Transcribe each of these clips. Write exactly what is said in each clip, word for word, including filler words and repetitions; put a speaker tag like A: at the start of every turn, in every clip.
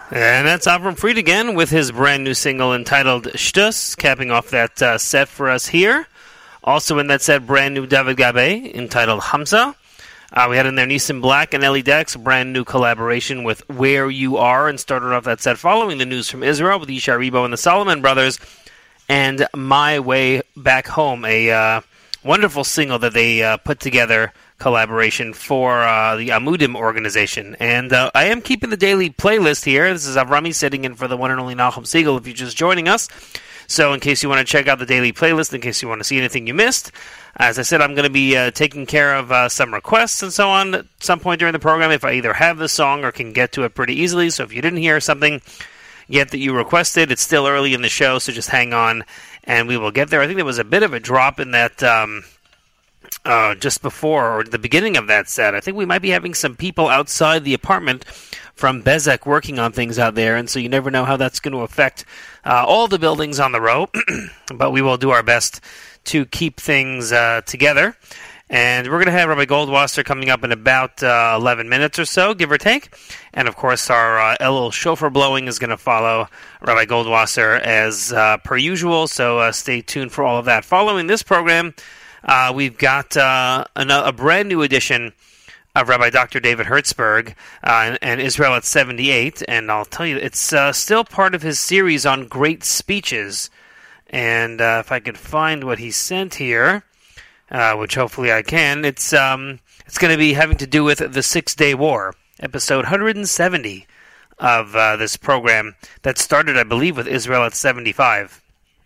A: And that's Avram Fried again with his brand new single entitled Shtus, capping off that uh, set for us here. Also in that set, brand new David Gabe entitled Hamza. Uh, we had in there Nissan Black and Ellie Dex, a brand new collaboration with Where You Are, and started off that set following the news from Israel with Yishai Ribo and the Solomon Brothers, and My Way Back Home, a uh, wonderful single that they uh, put together, collaboration for uh, the Amudim organization. And uh, I am keeping the daily playlist here. This is Avrami sitting in for the one and only Nachum Siegel if you're just joining us. So in case you want to check out the daily playlist, in case you want to see anything you missed, as I said, I'm going to be uh, taking care of uh, some requests and so on at some point during the program if I either have the song or can get to it pretty easily. So if you didn't hear something yet that you requested, it's still early in the show, so just hang on and we will get there. I think there was a bit of a drop in that um, uh, just before or the beginning of that set. I think we might be having some people outside the apartment from Bezek working on things out there, and so you never know how that's going to affect uh, all the buildings on the row, but we will do our best to keep things uh, together. And we're going to have Rabbi Goldwasser coming up in about uh, eleven minutes or so, give or take. And, of course, our uh, Elul shofar blowing is going to follow Rabbi Goldwasser as uh, per usual, so uh, stay tuned for all of that. Following this program, uh, we've got uh, a, a brand new edition of Rabbi Doctor David Hertzberg uh, and, and Israel at seventy-eight. And I'll tell you, it's uh, still part of his series on great speeches. And uh, if I could find what he sent here, uh, which hopefully I can, it's um, it's going to be having to do with the Six-Day War, episode one hundred seventy of uh, this program that started, I believe, with Israel at seventy-five.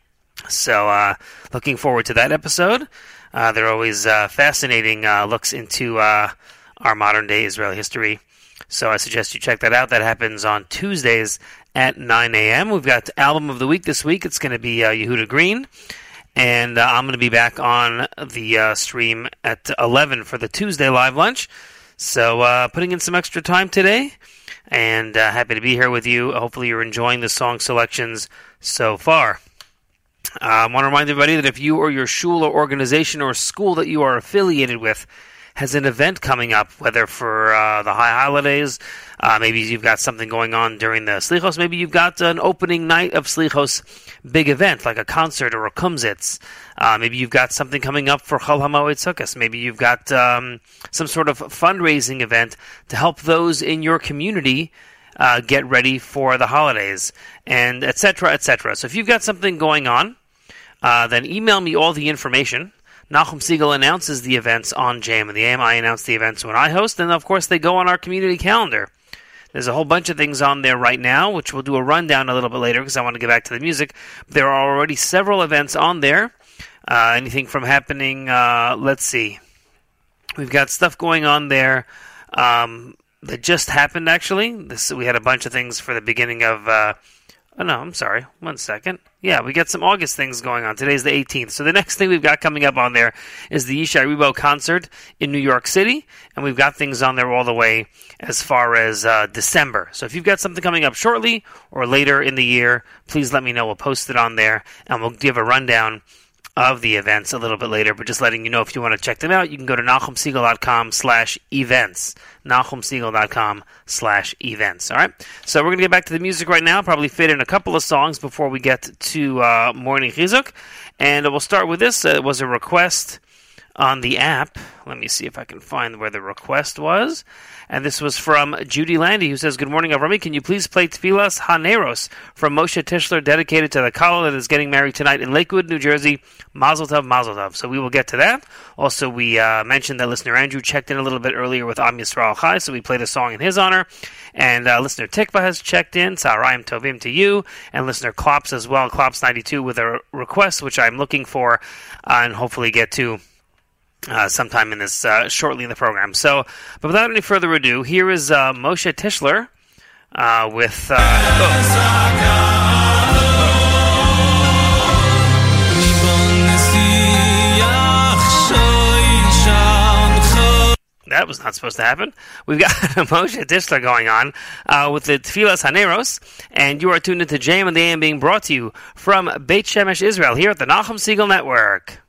A: So uh, looking forward to that episode. Uh, they're always uh, fascinating uh, looks into uh, our modern-day Israeli history. So I suggest you check that out. That happens on Tuesdays at nine a.m. We've got Album of the Week this week. It's going to be uh, Yehuda Green. And uh, I'm going to be back on the uh, stream at eleven for the Tuesday live lunch. So uh, putting in some extra time today. And uh, happy to be here with you. Hopefully you're enjoying the song selections so far. Uh, I want to remind everybody that if you or your shul or organization or school that you are affiliated with has an event coming up, whether for uh, the high holidays, uh, maybe you've got something going on during the Slichos, maybe you've got an opening night of Slichos big event, like a concert or a kumsitz. Uh, maybe you've got something coming up for Chol HaMoed Sukkos. Maybe you've got um, some sort of fundraising event to help those in your community uh, get ready for the holidays, and et cetera, et cetera. So if you've got something going on, uh, then email me all the information. Nachum Siegel announces the events on J M and the A M. I announce the events when I host, and of course they go on our community calendar. There's a whole bunch of things on there right now, which we'll do a rundown a little bit later because I want to get back to the music. There are already several events on there. Uh, anything from happening, uh, let's see. We've got stuff going on there um, that just happened, actually. This, we had a bunch of things for the beginning of... Uh, oh, no, I'm sorry. One second. Yeah, we got some August things going on. Today's the eighteenth. So the next thing we've got coming up on there is the Yishai Ribo concert in New York City. And we've got things on there all the way as far as uh, December. So if you've got something coming up shortly or later in the year, please let me know. We'll post it on there and we'll give a rundown of the events a little bit later, but just letting you know if you want to check them out, you can go to nachumsiegel.com slash events. nachumsiegel.com slash events. All right? So we're going to get back to the music right now, probably fit in a couple of songs before we get to uh, Morning Chizuk. And we'll start with this. Uh, it was a request on the app. Let me see if I can find where the request was. And this was from Judy Landy, who says, "Good morning, Avrami. Can you please play Tfilas Haneros from Moshe Tischler, dedicated to the Kala that is getting married tonight in Lakewood, New Jersey? Mazel tov, mazel tov." So we will get to that. Also, we uh, mentioned that listener Andrew checked in a little bit earlier with Am Yisrael Chai, so we played a song in his honor. And uh, listener Tikva has checked in, Tzarayim Tovim to you, and listener Klops as well, Klops ninety-two, with a request, which I'm looking for uh, and hopefully get to Uh, sometime in this, uh, shortly in the program. So, but without any further ado, here is uh, Moshe Tischler uh, with... Uh, oh. That was not supposed to happen. We've got Moshe Tischler going on uh, with the Tfilas Haneros, and you are tuned into J M and the A M being brought to you from Beit Shemesh, Israel, here at the Nachum Siegel Network.